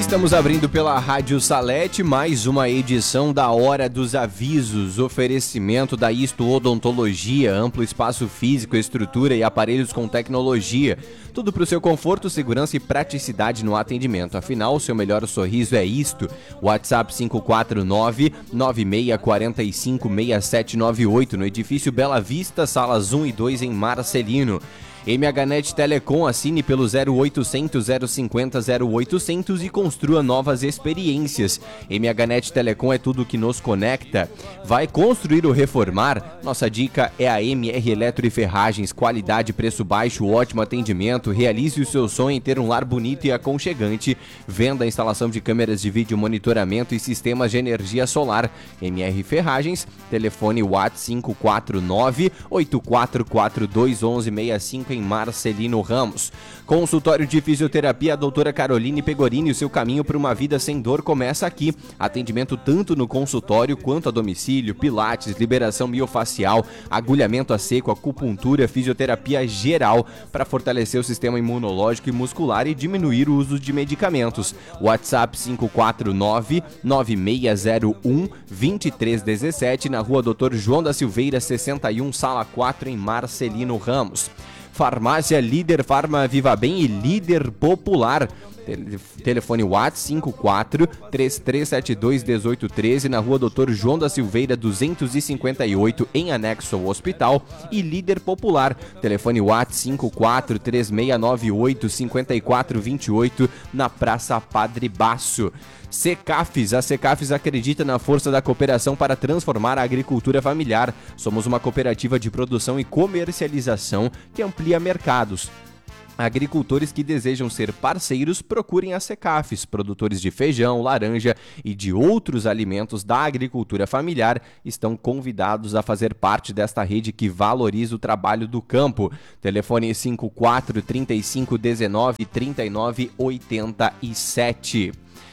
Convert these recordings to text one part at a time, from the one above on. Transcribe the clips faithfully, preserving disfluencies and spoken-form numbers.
Estamos abrindo pela Rádio Salete mais uma edição da Hora dos Avisos, oferecimento da Isto Odontologia, amplo espaço físico, estrutura e aparelhos com tecnologia. Tudo para o seu conforto, segurança e praticidade no atendimento. Afinal, o seu melhor sorriso é isto. WhatsApp cinco quatro nove, nove seis quatro cinco, seis sete nove oito, no edifício Bela Vista, salas um e dois em Marcelino. M H Net Telecom, assine pelo zero oitocentos, zero cinquenta, zero oitocentos e construa novas experiências. M H Net Telecom é tudo que nos conecta. Vai construir ou reformar? Nossa dica é a M R Eletro e Ferragens, qualidade, preço baixo, ótimo atendimento. Realize o seu sonho em ter um lar bonito e aconchegante. Venda a instalação de câmeras de vídeo monitoramento e sistemas de energia solar. M R Ferragens, telefone WhatsApp cinco quatro nove, oito quatro quatro dois, um um seis cinco em Marcelino Ramos. Consultório de Fisioterapia, a doutora Caroline Pegorini, o seu caminho para uma vida sem dor começa aqui. Atendimento tanto no consultório quanto a domicílio, pilates, liberação miofacial, agulhamento a seco, acupuntura, fisioterapia geral para fortalecer o sistema imunológico e muscular e diminuir o uso de medicamentos. WhatsApp cinco quatro nove, nove seis zero um, dois três um sete, na rua doutor João da Silveira, sessenta e um, sala quatro, em Marcelino Ramos. Farmácia Líder Farma Viva Bem e Líder Popular. Telefone WhatsApp cinco quatro, três três sete dois, um oito um três, na rua doutor João da Silveira duzentos e cinquenta e oito, em anexo ao hospital. E Líder Popular, telefone WhatsApp cinco quatro, três seis nove oito, cinco quatro dois oito, na Praça Padre Basso. Secafes, a Secafes acredita na força da cooperação para transformar a agricultura familiar. Somos uma cooperativa de produção e comercialização que amplia mercados. Agricultores que desejam ser parceiros, procurem a Secafes. Produtores de feijão, laranja e de outros alimentos da agricultura familiar estão convidados a fazer parte desta rede que valoriza o trabalho do campo. Telefone cinco quatro, trinta e cinco, dezenove, trinta e nove, oitenta e sete.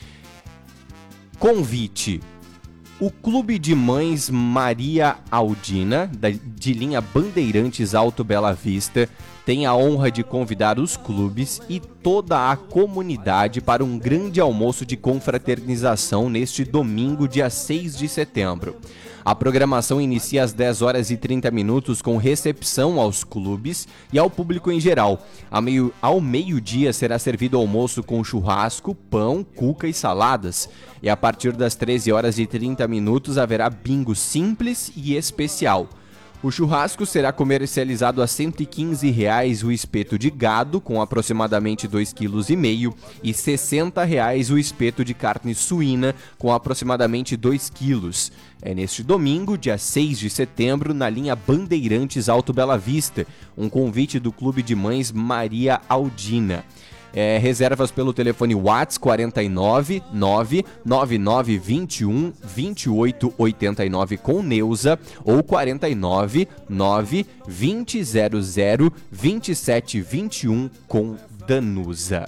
Convite. O Clube de Mães Maria Aldina, de linha Bandeirantes Alto Bela Vista, tem a honra de convidar os clubes e toda a comunidade para um grande almoço de confraternização neste domingo, dia seis de setembro. A programação inicia às dez horas e trinta minutos com recepção aos clubes e ao público em geral. Ao meio-dia será servido almoço com churrasco, pão, cuca e saladas. E a partir das treze horas e trinta minutos haverá bingo simples e especial. O churrasco será comercializado a cento e quinze reais o espeto de gado, com aproximadamente dois vírgula cinco quilos, e sessenta reais o espeto de carne suína, com aproximadamente dois quilos. É neste domingo, dia seis de setembro, na linha Bandeirantes Alto Bela Vista, um convite do Clube de Mães Maria Aldina. É, reservas pelo telefone WhatsApp quarenta e nove, nove nove nove, vinte e um, vinte e oito, oitenta e nove com Neuza ou quarenta e nove, nove vinte, zero zero, vinte e sete vinte e um com Danusa.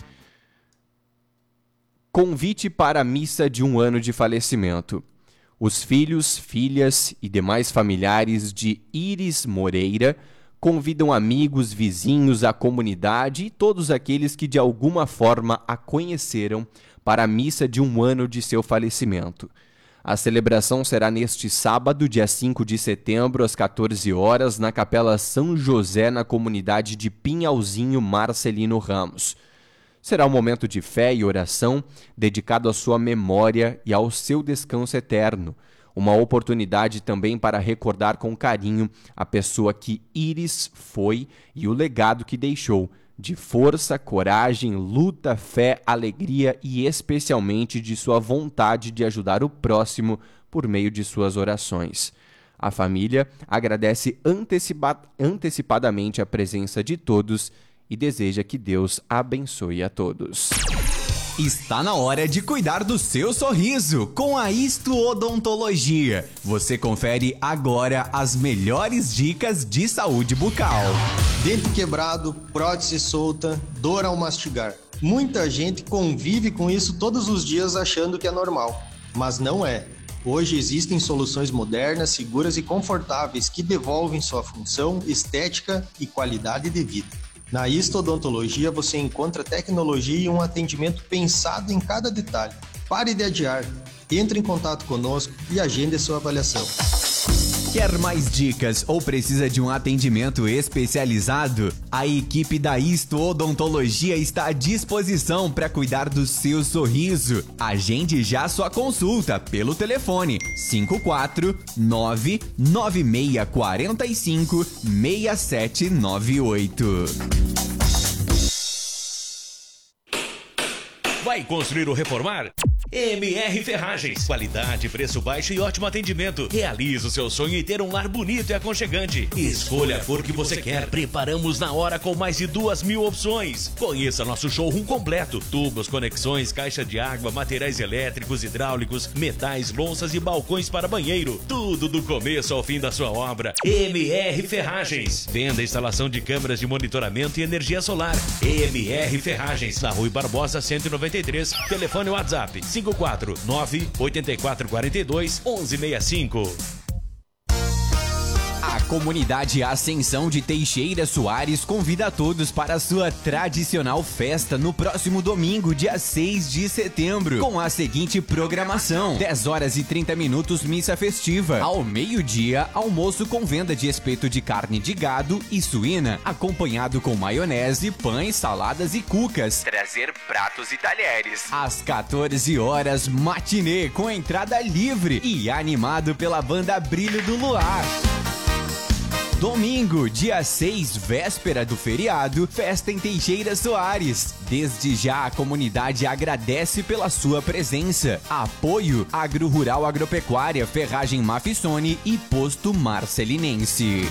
Convite para a missa de um ano de falecimento. Os filhos, filhas e demais familiares de Iris Moreira convidam amigos, vizinhos, a comunidade e todos aqueles que de alguma forma a conheceram para a missa de um ano de seu falecimento. A celebração será neste sábado, dia cinco de setembro, às quatorze horas, na Capela São José, na comunidade de Pinhalzinho, Marcelino Ramos. Será um momento de fé e oração dedicado à sua memória e ao seu descanso eterno. Uma oportunidade também para recordar com carinho a pessoa que Iris foi e o legado que deixou, de força, coragem, luta, fé, alegria e especialmente de sua vontade de ajudar o próximo por meio de suas orações. A família agradece antecipa- antecipadamente a presença de todos e deseja que Deus abençoe a todos. Está na hora de cuidar do seu sorriso com a Isto Odontologia. Você confere agora as melhores dicas de saúde bucal. Dente quebrado, prótese solta, dor ao mastigar. Muita gente convive com isso todos os dias achando que é normal, mas não é. Hoje existem soluções modernas, seguras e confortáveis que devolvem sua função, estética e qualidade de vida. Na Isto Odontologia você encontra tecnologia e um atendimento pensado em cada detalhe. Pare de adiar, entre em contato conosco e agende a sua avaliação. Quer mais dicas ou precisa de um atendimento especializado? A equipe da Isto Odontologia está à disposição para cuidar do seu sorriso. Agende já sua consulta pelo telefone cinco quatro nove nove seis quatro cinco seis sete nove oito. Vai construir ou reformar? M R Ferragens. Qualidade, preço baixo e ótimo atendimento. Realize o seu sonho em ter um lar bonito e aconchegante. Escolha a cor que você quer. Preparamos na hora com mais de duas mil opções. Conheça nosso showroom completo. Tubos, conexões, caixa de água, materiais elétricos, hidráulicos, metais, louças e balcões para banheiro. Tudo do começo ao fim da sua obra. M R Ferragens. Venda e instalação de câmeras de monitoramento e energia solar. M R Ferragens. Na Rui Barbosa cento e noventa e três. Telefone WhatsApp cinco quatro nove oito quatro quatro dois um um seis cinco. A comunidade Ascensão de Teixeira Soares convida a todos para a sua tradicional festa no próximo domingo, dia seis de setembro, com a seguinte programação: dez horas e trinta minutos missa festiva. Ao meio-dia, almoço com venda de espeto de carne de gado e suína, acompanhado com maionese, pães, saladas e cucas. Trazer pratos e talheres. Às quatorze horas, matinê com entrada livre e animado pela banda Brilho do Luar. Domingo, dia seis, véspera do feriado, festa em Teixeira Soares. Desde já a comunidade agradece pela sua presença. Apoio Agro Rural Agropecuária, Ferragem Mafissone e Posto Marcelinense.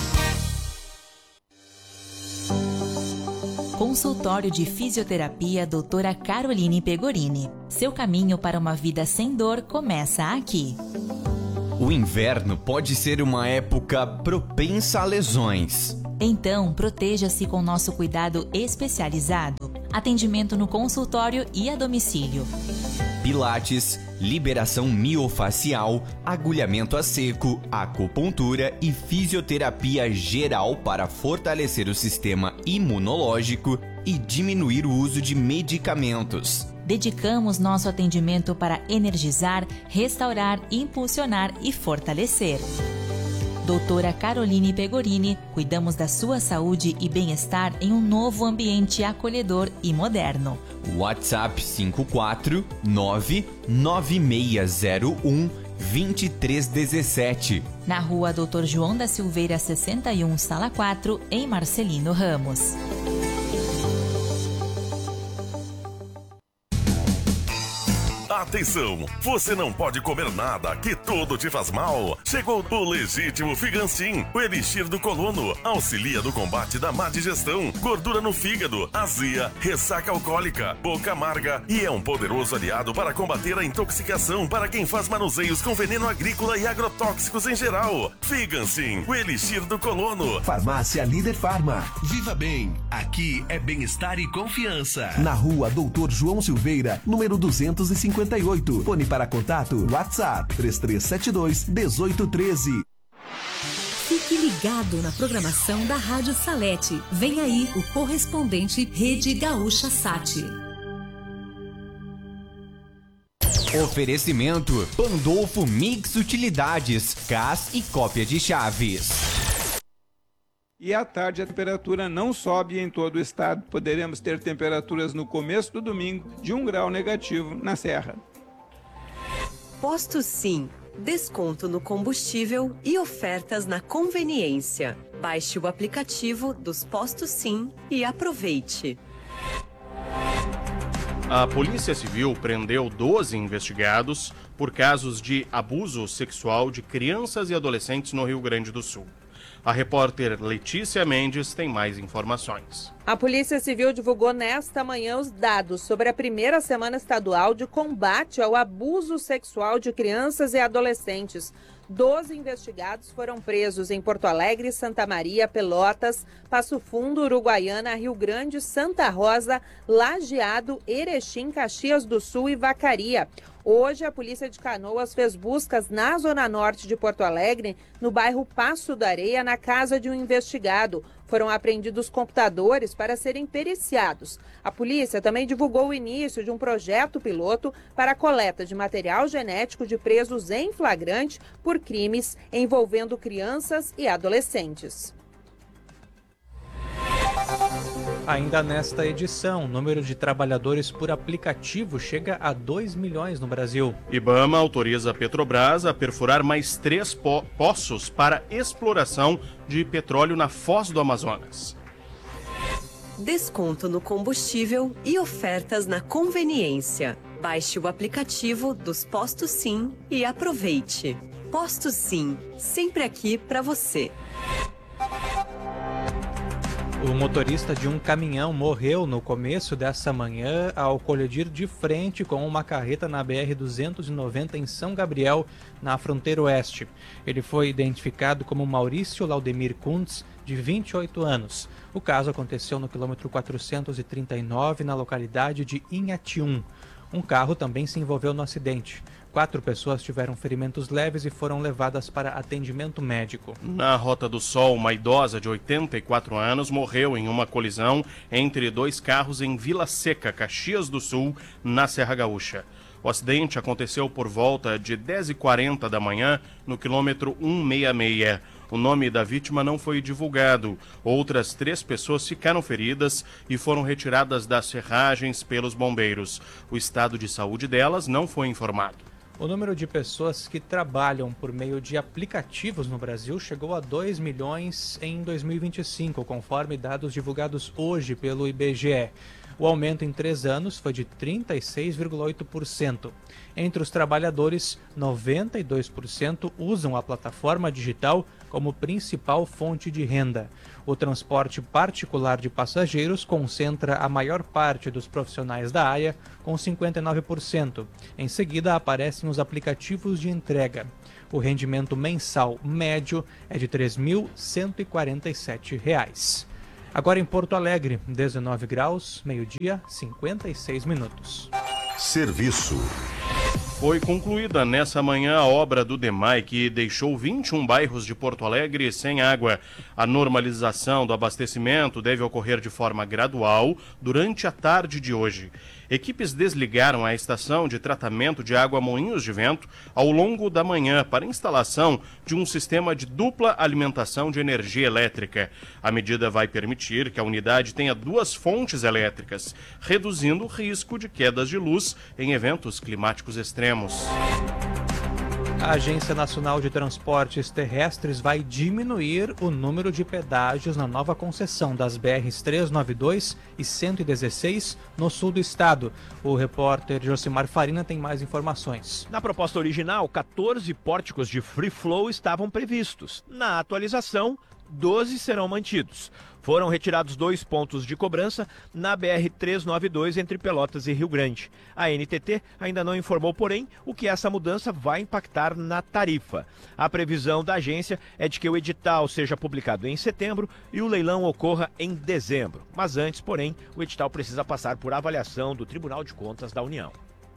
Consultório de Fisioterapia doutora Caroline Pegorini. Seu caminho para uma vida sem dor começa aqui. O inverno pode ser uma época propensa a lesões. Então, proteja-se com nosso cuidado especializado. Atendimento no consultório e a domicílio. Pilates, liberação miofacial, agulhamento a seco, acupuntura e fisioterapia geral para fortalecer o sistema imunológico e diminuir o uso de medicamentos. Dedicamos nosso atendimento para energizar, restaurar, impulsionar e fortalecer. doutora Caroline Pegorini, cuidamos da sua saúde e bem-estar em um novo ambiente acolhedor e moderno. WhatsApp cinco quatro nove nove seis zero um dois três um sete. Na rua doutor João da Silveira sessenta e um, sala quatro, em Marcelino Ramos. Atenção, você não pode comer nada, que tudo te faz mal. Chegou o legítimo Figancin, o elixir do colono, auxilia no combate da má digestão, gordura no fígado, azia, ressaca alcoólica, boca amarga e é um poderoso aliado para combater a intoxicação para quem faz manuseios com veneno agrícola e agrotóxicos em geral. Figancin, o elixir do colono. Farmácia Líder Farma. Viva bem, aqui é bem-estar e confiança. Na rua doutor João Silveira, número duzentos e cinquenta e oito. Fone para contato, WhatsApp três três sete dois um oito um três. Fique ligado na programação da Rádio Salete. Vem aí o correspondente Rede Gaúcha Sat. Oferecimento Pandolfo Mix Utilidades, gás e cópia de chaves. E à tarde a temperatura não sobe em todo o estado. Poderemos ter temperaturas no começo do domingo de um grau negativo na Serra. Posto Sim. Desconto no combustível e ofertas na conveniência. Baixe o aplicativo dos Postos Sim e aproveite. A Polícia Civil prendeu doze investigados por casos de abuso sexual de crianças e adolescentes no Rio Grande do Sul. A repórter Letícia Mendes tem mais informações. A Polícia Civil divulgou nesta manhã os dados sobre a primeira semana estadual de combate ao abuso sexual de crianças e adolescentes. Doze investigados foram presos em Porto Alegre, Santa Maria, Pelotas, Passo Fundo, Uruguaiana, Rio Grande, Santa Rosa, Lajeado, Erechim, Caxias do Sul e Vacaria. Hoje, a Polícia de Canoas fez buscas na zona norte de Porto Alegre, no bairro Passo da Areia, na casa de um investigado. Foram apreendidos computadores para serem periciados. A polícia também divulgou o início de um projeto piloto para a coleta de material genético de presos em flagrante por crimes envolvendo crianças e adolescentes. Ainda nesta edição, o número de trabalhadores por aplicativo chega a dois milhões no Brasil. Ibama autoriza a Petrobras a perfurar mais três po- poços para exploração de petróleo na Foz do Amazonas. Desconto no combustível e ofertas na conveniência. Baixe o aplicativo dos Postos Sim e aproveite. Postos Sim, sempre aqui para você. O motorista de um caminhão morreu no começo dessa manhã ao colidir de frente com uma carreta na B R duzentos e noventa em São Gabriel, na fronteira oeste. Ele foi identificado como Maurício Laudemir Kuntz, de vinte e oito anos. O caso aconteceu no quilômetro quatrocentos e trinta e nove, na localidade de Inhatium. Um carro também se envolveu no acidente. Quatro pessoas tiveram ferimentos leves e foram levadas para atendimento médico. Na Rota do Sol, uma idosa de oitenta e quatro anos morreu em uma colisão entre dois carros em Vila Seca, Caxias do Sul, na Serra Gaúcha. O acidente aconteceu por volta de dez e quarenta da manhã, no quilômetro cento e sessenta e seis. O nome da vítima não foi divulgado. Outras três pessoas ficaram feridas e foram retiradas das ferragens pelos bombeiros. O estado de saúde delas não foi informado. O número de pessoas que trabalham por meio de aplicativos no Brasil chegou a dois milhões em dois mil e vinte e cinco, conforme dados divulgados hoje pelo I B G E. O aumento em três anos foi de trinta e seis vírgula oito por cento. Entre os trabalhadores, noventa e dois por cento usam a plataforma digital como principal fonte de renda. O transporte particular de passageiros concentra a maior parte dos profissionais da área, com cinquenta e nove por cento. Em seguida, aparecem os aplicativos de entrega. O rendimento mensal médio é de três mil cento e quarenta e sete reais. Agora em Porto Alegre, dezenove graus, meio-dia, cinquenta e seis minutos. Serviço. Foi concluída nessa manhã a obra do DEMAI, que deixou vinte e um bairros de Porto Alegre sem água. A normalização do abastecimento deve ocorrer de forma gradual durante a tarde de hoje. Equipes desligaram a estação de tratamento de água Moinhos de Vento ao longo da manhã para instalação de um sistema de dupla alimentação de energia elétrica. A medida vai permitir que a unidade tenha duas fontes elétricas, reduzindo o risco de quedas de luz em eventos climáticos extremos. A Agência Nacional de Transportes Terrestres vai diminuir o número de pedágios na nova concessão das B Rs trezentos e noventa e dois e cento e dezesseis no sul do estado. O repórter Josimar Farina tem mais informações. Na proposta original, quatorze pórticos de free flow estavam previstos. Na atualização, doze serão mantidos. Foram retirados dois pontos de cobrança na B R trezentos e noventa e dois entre Pelotas e Rio Grande. A N T T ainda não informou, porém, o que essa mudança vai impactar na tarifa. A previsão da agência é de que o edital seja publicado em setembro e o leilão ocorra em dezembro. Mas antes, porém, o edital precisa passar por avaliação do Tribunal de Contas da União.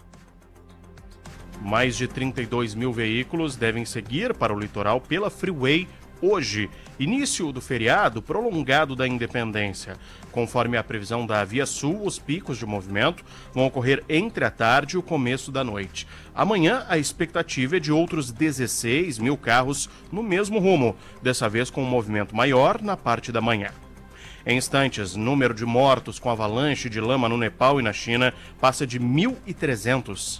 Mais de trinta e dois mil veículos devem seguir para o litoral pela Freeway hoje, início do feriado prolongado da Independência. Conforme a previsão da Via Sul, os picos de movimento vão ocorrer entre a tarde e o começo da noite. Amanhã, a expectativa é de outros dezesseis mil carros no mesmo rumo, dessa vez com um movimento maior na parte da manhã. Em instantes, número de mortos com avalanche de lama no Nepal e na China passa de mil e trezentos.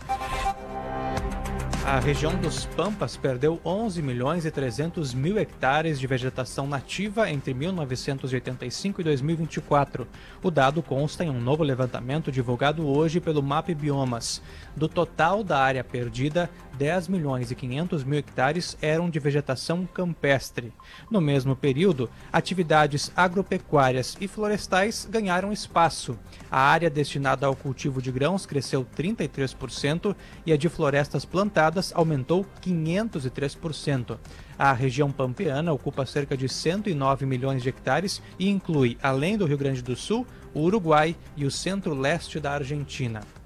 A região dos Pampas perdeu onze milhões e trezentos mil hectares de vegetação nativa entre mil novecentos e oitenta e cinco e dois mil e vinte e quatro. O dado consta em um novo levantamento divulgado hoje pelo M A P Biomas. Do total da área perdida, dez milhões e quinhentos mil hectares eram de vegetação campestre. No mesmo período, atividades agropecuárias e florestais ganharam espaço. A área destinada ao cultivo de grãos cresceu trinta e três por cento e a de florestas plantadas aumentou quinhentos e três por cento. A região pampeana ocupa cerca de cento e nove milhões de hectares e inclui, além do Rio Grande do Sul, o Uruguai e o centro-leste da Argentina.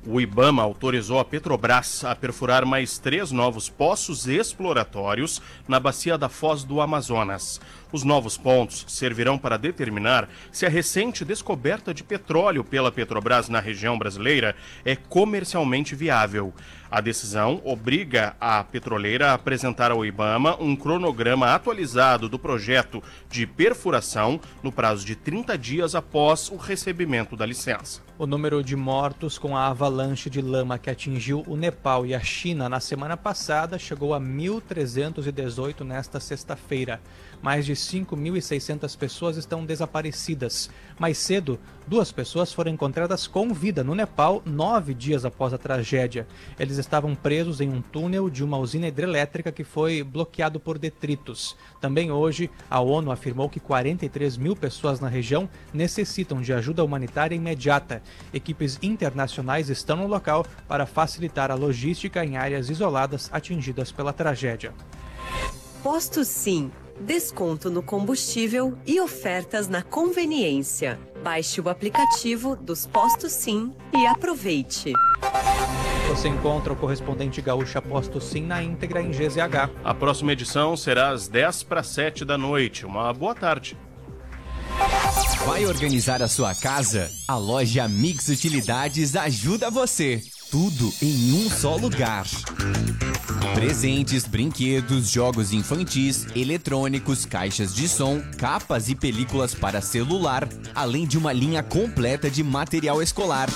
O IBAMA autorizou a Petrobras a perfurar mais três novos poços exploratórios na bacia da Foz do Amazonas. Os novos pontos servirão para determinar se a recente descoberta de petróleo pela Petrobras na região brasileira é comercialmente viável. A decisão obriga a petroleira a apresentar ao IBAMA um cronograma atualizado do projeto de perfuração no prazo de trinta dias após o recebimento da licença. O número de mortos com a avalanche de lama que atingiu o Nepal e a China na semana passada chegou a mil trezentos e dezoito nesta sexta-feira. Mais de cinco mil e seiscentas pessoas estão desaparecidas. Mais cedo, duas pessoas foram encontradas com vida no Nepal nove dias após a tragédia. Eles estavam presos em um túnel de uma usina hidrelétrica que foi bloqueado por detritos. Também hoje, a ONU afirmou que quarenta e três mil pessoas na região necessitam de ajuda humanitária imediata. Equipes internacionais estão no local para facilitar a logística em áreas isoladas atingidas pela tragédia. Posto Sim. Desconto no combustível e ofertas na conveniência. Baixe o aplicativo dos Postos Sim e aproveite. Você encontra o correspondente gaúcha Posto Sim na íntegra em G Z H. A próxima edição será às dez para sete da noite. Uma boa tarde. Vai organizar a sua casa? A loja Mix Utilidades ajuda você. Tudo em um só lugar. Presentes, brinquedos, jogos infantis, eletrônicos, caixas de som, capas e películas para celular, além de uma linha completa de material escolar.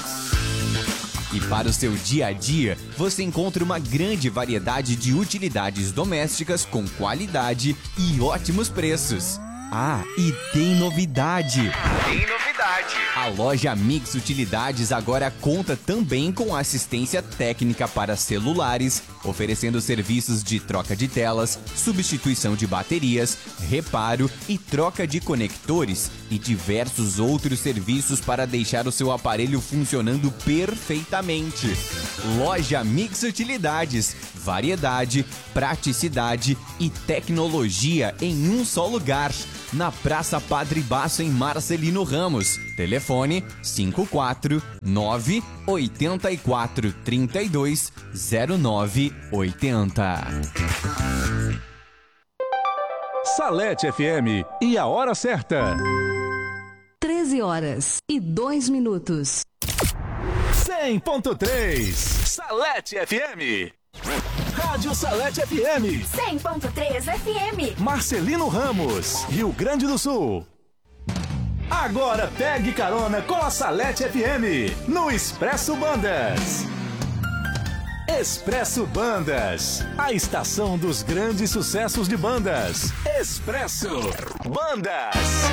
E para o seu dia a dia, você encontra uma grande variedade de utilidades domésticas com qualidade e ótimos preços. Ah, e tem novidade! Tem novidade! A loja Mix Utilidades agora conta também com assistência técnica para celulares, oferecendo serviços de troca de telas, substituição de baterias, reparo e troca de conectores e diversos outros serviços para deixar o seu aparelho funcionando perfeitamente. Loja Mix Utilidades, variedade, praticidade e tecnologia em um só lugar. Na Praça Padre Baço, em Marcelino Ramos. Telefone cinco quatro nove oito quatro três dois zero nove oito zero. Salete F M e a hora certa. treze horas e dois minutos. cem ponto três Salete F M. Rádio Salete F M. cem ponto três F M. Marcelino Ramos, Rio Grande do Sul. Agora pegue carona com a Salete F M no Expresso Bandas. Expresso Bandas, a estação dos grandes sucessos de bandas. Expresso Bandas.